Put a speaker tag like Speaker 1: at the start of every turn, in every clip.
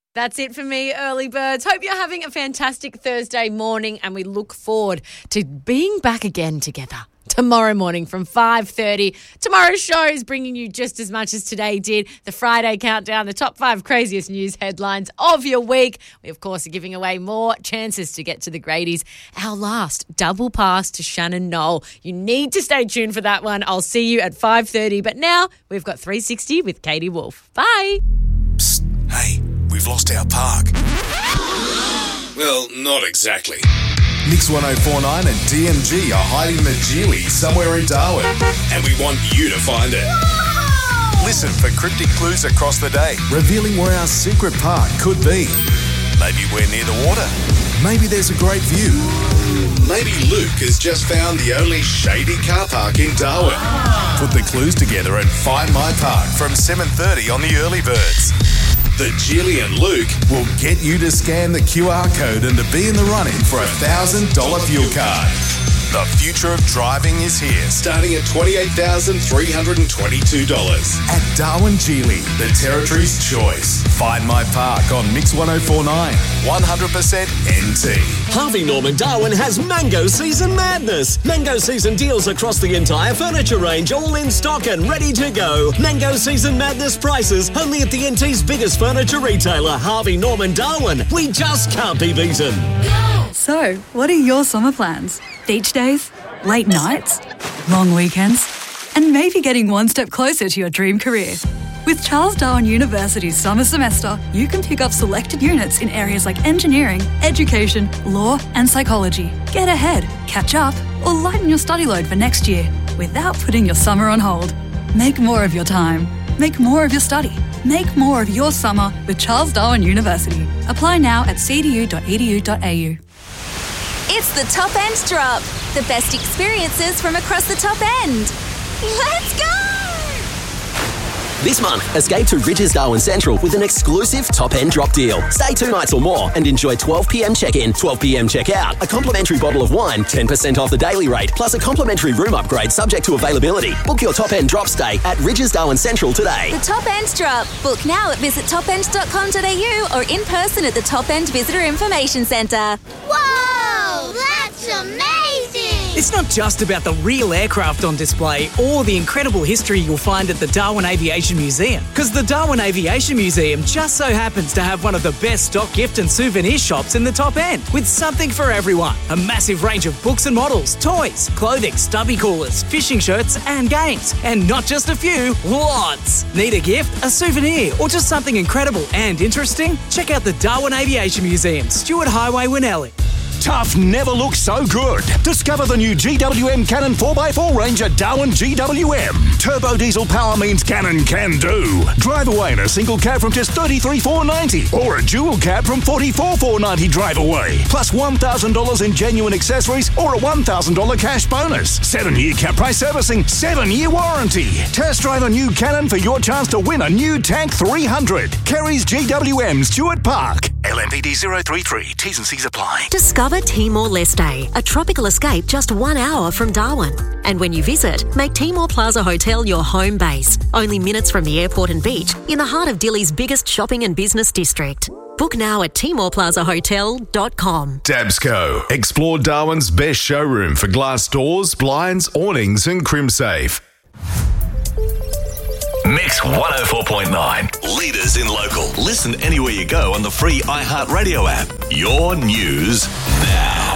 Speaker 1: That's it for me, early birds. Hope you're having a fantastic Thursday morning, and we look forward to being back again together tomorrow morning from 5:30. Tomorrow's show is bringing you just as much as today did. The Friday countdown, the top 5 craziest news headlines of your week. We, of course, are giving away more chances to get to the Grady's. Our last double pass to Shannon Knoll. You need to stay tuned for that one. I'll see you at 5:30. But now we've got 360 with Katie Wolf. Bye.
Speaker 2: Psst, hey, we've lost our park. Well, not exactly. Mix 1049 and DMG are hiding the Geely somewhere in Darwin, and we want you to find it. Whoa! Listen for cryptic clues across the day, revealing where our secret park could be. Maybe we're near the water. Maybe there's a great view. Maybe Luke has just found the only shady car park in Darwin. Put the clues together and find my park from 7:30 on the Early Birds. The Geely and Luke will get you to scan the QR code and to be in the running for a $1,000 fuel card. The future of driving is here, starting at $28,322. At Darwin Geely, the Territory's choice. Find my park on Mix 1049, 100% NT.
Speaker 3: Harvey Norman Darwin has Mango Season Madness. Mango Season deals across the entire furniture range, all in stock and ready to go. Mango Season Madness prices only at the NT's biggest furniture retailer, Harvey Norman Darwin. We just can't be beaten.
Speaker 4: So, what are your summer plans? Beach days? Late nights? Long weekends? And maybe getting one step closer to your dream career. With Charles Darwin University's summer semester, you can pick up selected units in areas like engineering, education, law and psychology. Get ahead, catch up, or lighten your study load for next year without putting your summer on hold. Make more of your time. Make more of your study. Make more of your summer with Charles Darwin University. Apply now at cdu.edu.au.
Speaker 5: It's the Top End Drop. The best experiences from across the top end. Let's go!
Speaker 3: This month, escape to Ridges Darwin Central with an exclusive Top End Drop deal. Stay 2 nights or more and enjoy 12 p.m. check-in, 12 p.m. check-out, a complimentary bottle of wine, 10% off the daily rate, plus a complimentary room upgrade subject to availability. Book your Top End Drop stay at Ridges Darwin Central today.
Speaker 5: The Top End Drop. Book now at visittopend.com.au or in person at the Top End Visitor Information Centre.
Speaker 6: Whoa, that's amazing!
Speaker 7: It's not just about the real aircraft on display or the incredible history you'll find at the Darwin Aviation Museum, because the Darwin Aviation Museum just so happens to have one of the best stock gift and souvenir shops in the Top End, with something for everyone. A massive range of books and models, toys, clothing, stubby coolers, fishing shirts and games. And not just a few, lots. Need a gift, a souvenir, or just something incredible and interesting? Check out the Darwin Aviation Museum, Stewart Highway, Winnelli.
Speaker 8: Tough never looks so good. Discover the new GWM Cannon 4x4 range at Darwin GWM. Turbo diesel power means Cannon can do. Drive away in a single cab from just $33,490 or a dual cab from $44,490 drive away. Plus $1,000 in genuine accessories or a $1,000 cash bonus. 7-year cap price servicing, 7-year warranty. Test drive a new Cannon for your chance to win a new Tank 300. Kerry's GWM, Stewart Park. LMPD 033. T's and C's apply.
Speaker 9: Discover Timor-Leste, a tropical escape just 1 hour from Darwin. And when you visit, make Timor Plaza Hotel your home base. Only minutes from the airport and beach, in the heart of Dili's biggest shopping and business district. Book now at timorplazahotel.com.
Speaker 2: Dabsco. Explore Darwin's best showroom for glass doors, blinds, awnings and crimsafe.
Speaker 10: Mix 104.9. Leaders in local. Listen anywhere you go on the free iHeartRadio app. Your news now.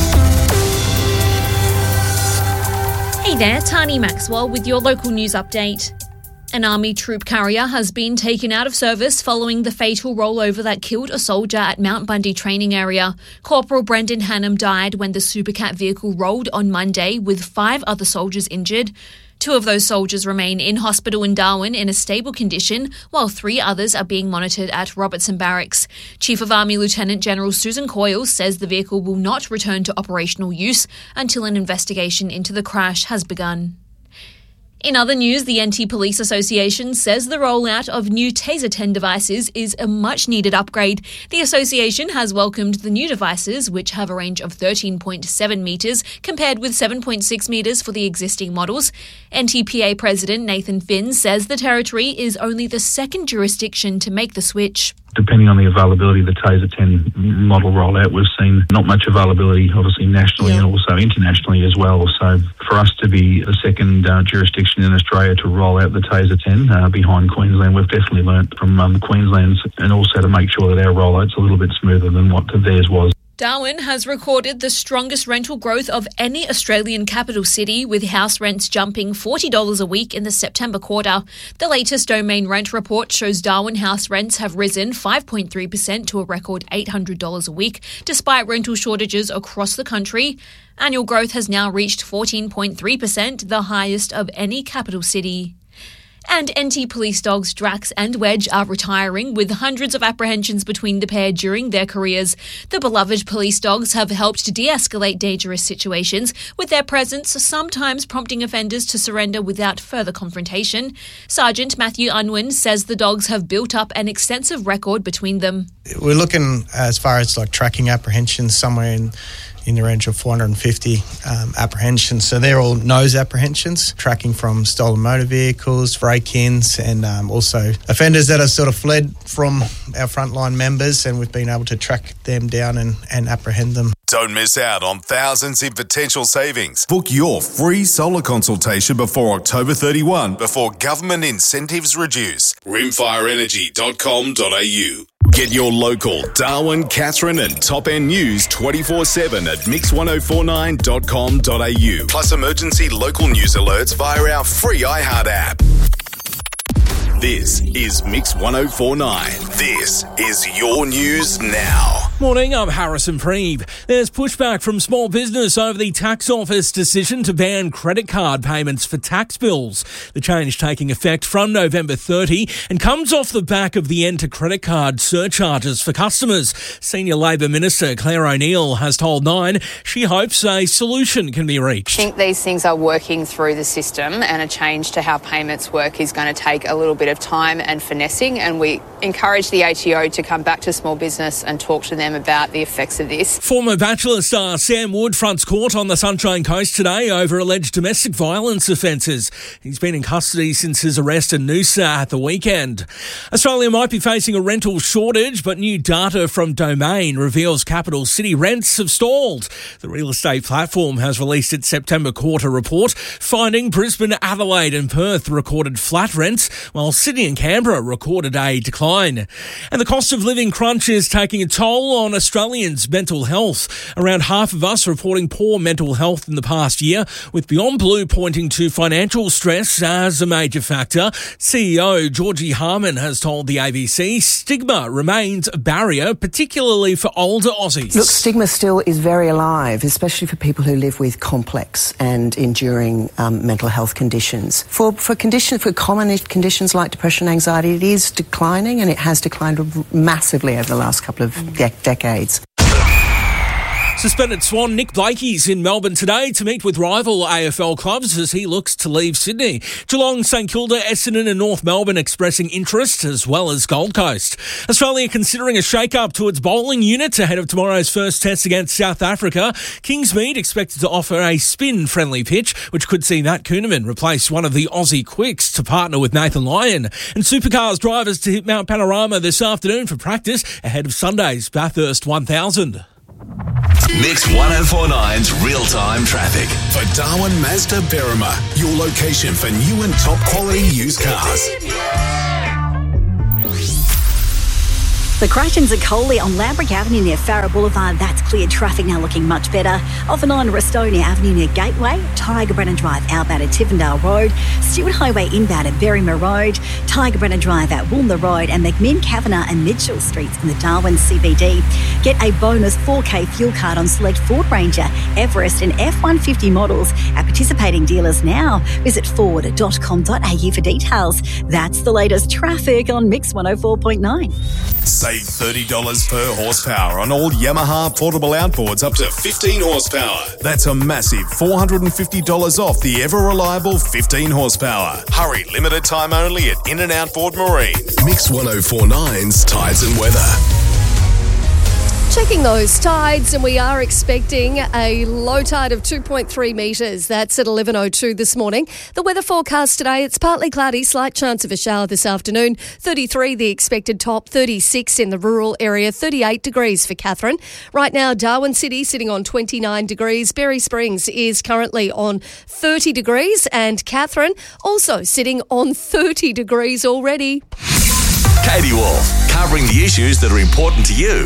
Speaker 11: Hey there, Tani Maxwell with your local news update. An army troop carrier has been taken out of service following the fatal rollover that killed a soldier at Mount Bundy training area. Corporal Brendan Hannam died when the Supercat vehicle rolled on Monday with 5 other soldiers injured. 2 of those soldiers remain in hospital in Darwin in a stable condition, while 3 others are being monitored at Robertson Barracks. Chief of Army Lieutenant General Susan Coyle says the vehicle will not return to operational use until an investigation into the crash has begun. In other news, the NT Police Association says the rollout of new Taser 10 devices is a much-needed upgrade. The association has welcomed the new devices, which have a range of 13.7 metres, compared with 7.6 metres for the existing models. NTPA President Nathan Finn says the Territory is only the second jurisdiction to make the switch.
Speaker 12: depending on the availability of the Taser 10 model rollout, we've seen not much availability, obviously nationally and also internationally as well. So for us to be the second jurisdiction in Australia to roll out the Taser 10 behind Queensland, we've definitely learnt from Queensland's, and also to make sure that our rollout's a little bit smoother than what theirs was.
Speaker 11: Darwin has recorded the strongest rental growth of any Australian capital city, with house rents jumping $40 a week in the September quarter. The latest Domain Rent report shows Darwin house rents have risen 5.3% to a record $800 a week, despite rental shortages across the country. Annual growth has now reached 14.3%, the highest of any capital city. And NT police dogs Drax and Wedge are retiring, with hundreds of apprehensions between the pair during their careers. The beloved police dogs have helped to de-escalate dangerous situations, with their presence sometimes prompting offenders to surrender without further confrontation. Sergeant Matthew Unwin says the dogs have built up an extensive record between them.
Speaker 13: We're looking, as far as like tracking apprehensions, somewhere in the range of 450 apprehensions. So they're all nose apprehensions, tracking from stolen motor vehicles, break-ins, and also offenders that have sort of fled from our frontline members, and we've been able to track them down and apprehend them.
Speaker 2: Don't miss out on thousands in potential savings. Book your free solar consultation before October 31, before government incentives reduce. rimfireenergy.com.au. Get your local Darwin, Katherine and Top End news 24/7 at mix1049.com.au. Plus emergency local news alerts via our free iHeart app. This is Mix 1049. This is your news now.
Speaker 14: Morning, I'm Harrison Preeb. There's pushback from small business over the tax office decision to ban credit card payments for tax bills. The change taking effect from November 30 and comes off the back of the end to credit card surcharges for customers. Senior Labor Minister Claire O'Neill has told Nine she hopes a solution can be reached.
Speaker 15: I think these things are working through the system, and a change to how payments work is going to take a little bit of time and finessing, and we encourage the ATO to come back to small business and talk to them about the effects of this.
Speaker 14: Former Bachelor star Sam Wood fronts court on the Sunshine Coast today over alleged domestic violence offences. He's been in custody since his arrest in Noosa at the weekend. Australia might be facing a rental shortage, but new data from Domain reveals capital city rents have stalled. The real estate platform has released its September quarter report, finding Brisbane, Adelaide and Perth recorded flat rents, while Sydney and Canberra recorded a decline. And the cost of living crunch is taking a toll on Australians' mental health. Around half of us reporting poor mental health in the past year, with Beyond Blue pointing to financial stress as a major factor. CEO Georgie Harman has told the ABC stigma remains a barrier, particularly for older Aussies.
Speaker 16: Look, stigma still is very alive, especially for people who live with complex and enduring mental health conditions. For common conditions like depression and anxiety, it is declining, and it has declined massively over the last couple of decades.
Speaker 14: Suspended Swan Nick Blakey's in Melbourne today to meet with rival AFL clubs as he looks to leave Sydney. Geelong, St Kilda, Essendon and North Melbourne expressing interest, as well as Gold Coast. Australia considering a shake-up to its bowling unit ahead of tomorrow's first test against South Africa. Kingsmead expected to offer a spin-friendly pitch, which could see Matt Kuhneman replace one of the Aussie quicks to partner with Nathan Lyon. And Supercars drivers to hit Mount Panorama this afternoon for practice ahead of Sunday's Bathurst 1000.
Speaker 10: Mix 1049's real-time traffic.
Speaker 2: For Darwin Mazda Berrima, your location for new and top quality used cars.
Speaker 17: The Crashens at Coley on Lambrick Avenue near Farrer Boulevard, that's cleared. Traffic now looking much better. Off and on Restonia Avenue near Gateway, Tiger Brennan Drive outbound at Tivendale Road, Stewart Highway inbound at Berrima Road, Tiger Brennan Drive at Woolmer Road, and McMinn, Kavanagh and Mitchell Streets in the Darwin CBD. Get a bonus 4K fuel card on select Ford Ranger, Everest and F-150 models at participating dealers now. Visit ford.com.au for details. That's the latest traffic on Mix 104.9.
Speaker 2: Save $30 per horsepower on all Yamaha portable outboards up to 15 horsepower. That's a massive $450 off the ever-reliable 15 horsepower. Hurry, limited time only at In and Outboard Marine. Mix 1049's Tides and Weather.
Speaker 18: Checking those tides, and we are expecting a low tide of 2.3 metres. That's at 11:02 this morning. The weather forecast today, it's partly cloudy, slight chance of a shower this afternoon. 33 the expected top, 36 in the rural area, 38 degrees for Katherine. Right now, Darwin City sitting on 29 degrees. Berry Springs is currently on 30 degrees, and Katherine also sitting on 30 degrees already.
Speaker 10: Katie Wolf, covering the issues that are important to you.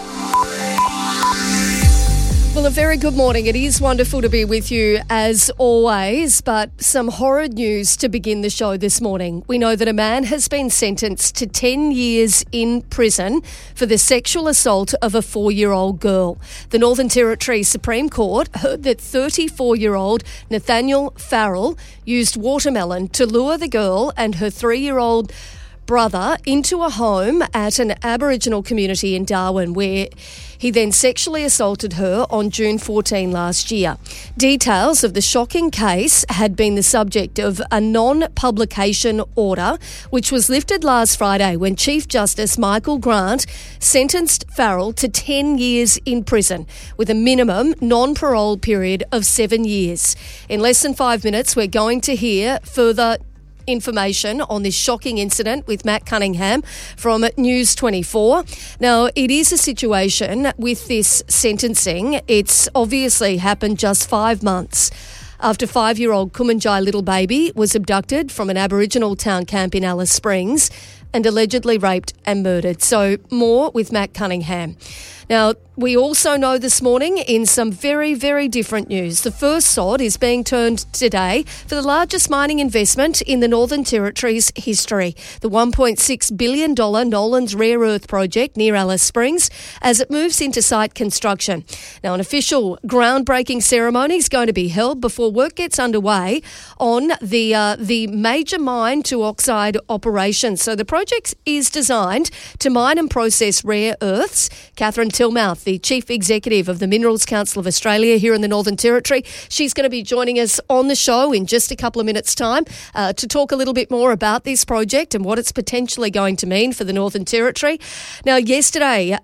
Speaker 18: Well, a very good morning. It is wonderful to be with you as always, but some horrid news to begin the show this morning. We know that a man has been sentenced to 10 years in prison for the sexual assault of a 4-year-old girl. The Northern Territory Supreme Court heard that 34-year-old Nathaniel Farrell used watermelon to lure the girl and her 3-year-old brother into a home at an Aboriginal community in Darwin, where he then sexually assaulted her on June 14 last year. Details of the shocking case had been the subject of a non-publication order, which was lifted last Friday when Chief Justice Michael Grant sentenced Farrell to 10 years in prison with a minimum non-parole period of 7 years. In less than 5 minutes, we're going to hear further information on this shocking incident with Matt Cunningham from News 24. Now, it is a situation with this sentencing. It's obviously happened just 5 months after 5-year-old Kumanjai little baby was abducted from an Aboriginal town camp in Alice Springs and allegedly raped and murdered. So more with Matt Cunningham. Now, we also know this morning in some very, very different news, the first sod is being turned today for the largest mining investment in the Northern Territory's history, the $1.6 billion Nolans Rare Earth project near Alice Springs, as it moves into site construction. Now, an official groundbreaking ceremony is going to be held before work gets underway on the major mine to oxide operation. So the project is designed to mine and process rare earths. Catherine Tillmouth, the Chief Executive of the Minerals Council of Australia here in the Northern Territory, she's going to be joining us on the show in just a couple of minutes' time to talk a little bit more about this project and what it's potentially going to mean for the Northern Territory. Now, yesterday,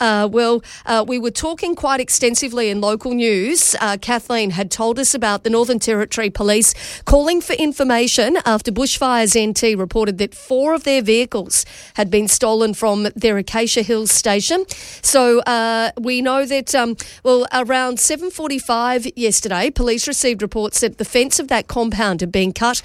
Speaker 18: we were talking quite extensively in local news. Kathleen had told us about the Northern Territory Police calling for information after Bushfires NT reported that 4 of their vehicles had been stolen from their Acacia Hills station. So we know that, around 7:45 yesterday, police received reports that the fence of that compound had been cut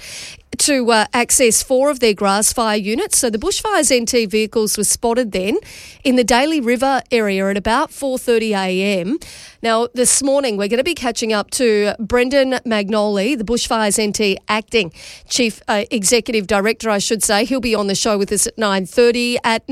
Speaker 18: to access 4 of their grass fire units. So the Bushfires NT vehicles were spotted then in the Daly River area at about 4:30am. Now, this morning, we're going to be catching up to Brendan Magnoli, the Bushfires NT Acting Chief Executive Director, I should say. He'll be on the show with us at 9:30. At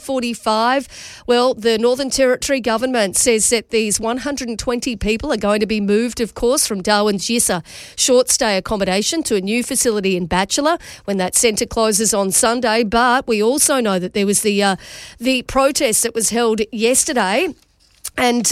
Speaker 18: 9:45, well, the Northern Territory Government says that these 120 people are going to be moved, of course, from Darwin's Yissa short stay accommodation to a new facility in Bachelor when that centre closes on Sunday. But we also know that there was the protest that was held yesterday, and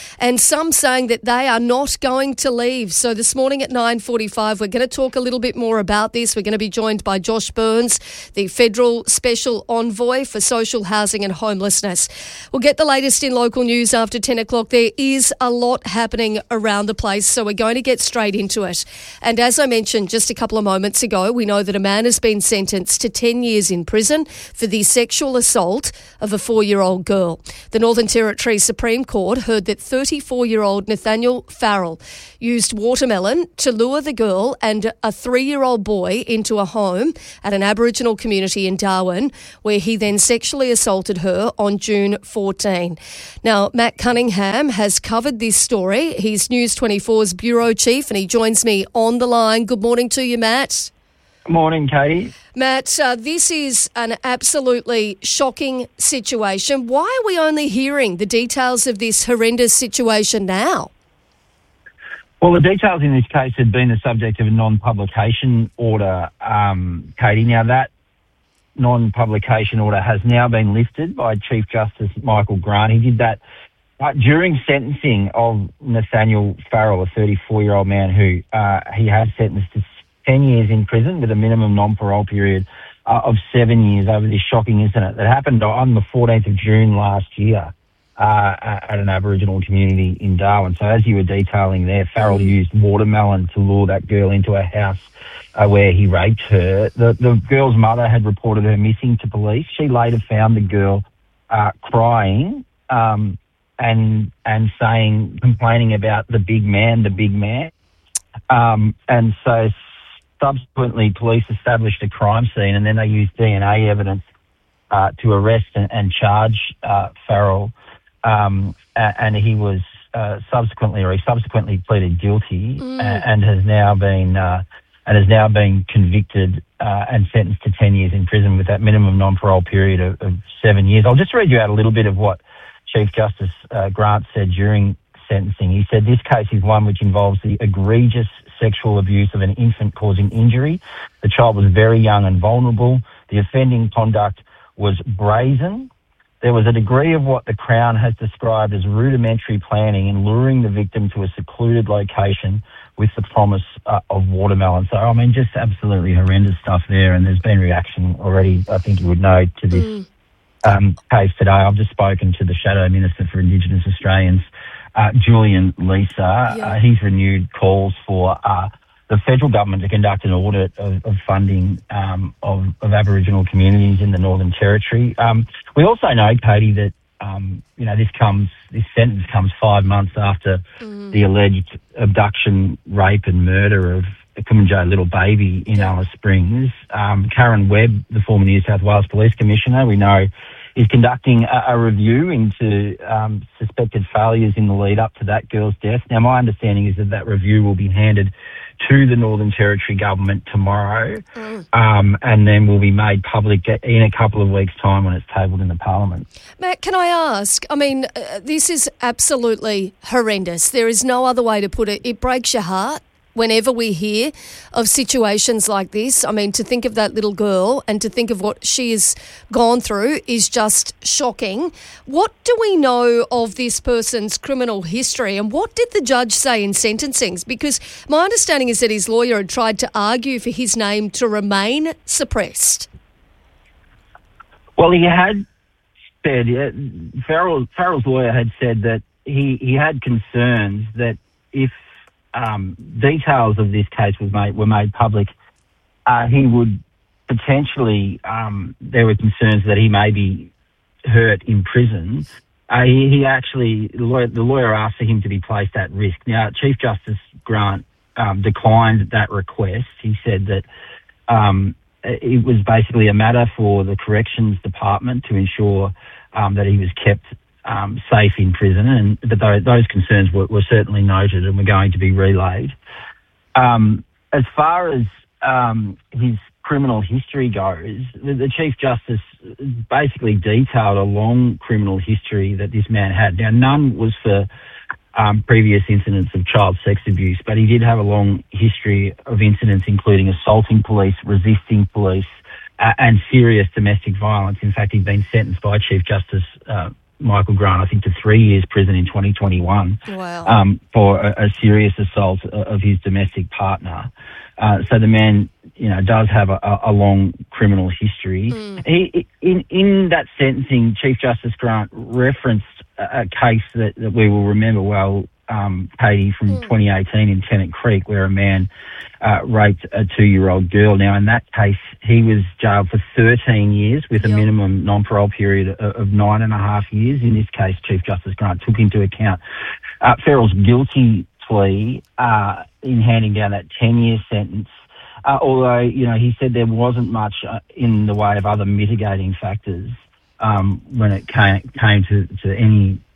Speaker 18: some saying that they are not going to leave. So this morning at 9:45, we're going to talk a little bit more about this. We're going to be joined by Josh Burns, the Federal Special Envoy for Social Housing and Homelessness. We'll get the latest in local news after 10 o'clock. There is a lot happening around the place, so we're going to get straight into it. And as I mentioned just a couple of moments ago, we know that a man has been sentenced to 10 years in prison for the sexual assault of a 4-year-old girl. The Northern Territory Supreme Court heard that 34-year-old Nathaniel Farrell used watermelon to lure the girl and a 3-year-old boy into a home at an Aboriginal community in Darwin, where he then sexually assaulted her on June 14. Now, Matt Cunningham has covered this story. He's News 24's Bureau Chief, and he joins me on the line. Good morning to you, Matt.
Speaker 19: Morning, Katie.
Speaker 18: Matt, this is an absolutely shocking situation. Why are we only hearing the details of this horrendous situation now?
Speaker 19: Well, the details in this case had been the subject of a non-publication order, Katie. Now, that non-publication order has now been lifted by Chief Justice Michael Grant. He did that during sentencing of Nathaniel Farrell, a 34-year-old man who he had sentenced to 10 years in prison with a minimum non-parole period of 7 years over this shocking incident that happened on the 14th of June last year. at an Aboriginal community in Darwin. So as you were detailing there, Farrell used watermelon to lure that girl into a house where he raped her. The girl's mother had reported her missing to police. She later found the girl crying and complaining about the big man. And so subsequently police established a crime scene, and then they used DNA evidence to arrest and charge Farrell. And he was subsequently pleaded guilty and has now been convicted and sentenced to 10 years in prison with that minimum non-parole period of 7 years. I'll just read you out a little bit of what Chief Justice Grant said during sentencing. He said, "This case is one which involves the egregious sexual abuse of an infant causing injury. The child was very young and vulnerable. The offending conduct was brazen. There was a degree of what the Crown has described as rudimentary planning in luring the victim to a secluded location with the promise of watermelon." So, I mean, just absolutely horrendous stuff there, and there's been reaction already, I think you would know, to this case today. I've just spoken to the Shadow Minister for Indigenous Australians, Julian Leeser. He's renewed calls for the federal government to conduct an audit of funding of Aboriginal communities in the Northern Territory. We also know, Katie, that this sentence comes 5 months after the alleged abduction, rape, and murder of a Kumanjay little baby in Alice Springs. Karen Webb, the former New South Wales Police Commissioner, we know, is conducting a review into suspected failures in the lead up to that girl's death. Now, my understanding is that review will be handed to the Northern Territory government tomorrow, and then will be made public in a couple of weeks' time when it's tabled in the Parliament.
Speaker 18: Matt, can I ask, I mean, this is absolutely horrendous. There is no other way to put it. It breaks your heart whenever we hear of situations like this. I mean, to think of that little girl and to think of what she has gone through is just shocking. What do we know of this person's criminal history, and what did the judge say in sentencing? Because my understanding is that his lawyer had tried to argue for his name to remain suppressed.
Speaker 19: Well, he had said, Farrell's lawyer had said that he had concerns that if details of this case were made public, he would potentially, there were concerns that he may be hurt in prison. The lawyer asked for him to be placed at risk. Now, Chief Justice Grant declined that request. He said that it was basically a matter for the Corrections Department to ensure that he was kept safe in prison, and those concerns were certainly noted and were going to be relayed. As far as his criminal history goes, the Chief Justice basically detailed a long criminal history that this man had. Now, none was for previous incidents of child sex abuse, but he did have a long history of incidents including assaulting police, resisting police, and serious domestic violence. In fact, he'd been sentenced by Chief Justice Michael Grant, I think, to 3 years prison in 2021 for a serious assault of his domestic partner. So the man, does have a long criminal history. He, in that sentencing, Chief Justice Grant referenced a case that we will remember well, Katie, from 2018 in Tennant Creek, where a man raped a 2-year-old girl. Now, in that case, he was jailed for 13 years with a minimum non-parole period of 9.5 years. In this case, Chief Justice Grant took into account Farrell's guilty plea in handing down that 10-year sentence, although, he said there wasn't much in the way of other mitigating factors when it came to any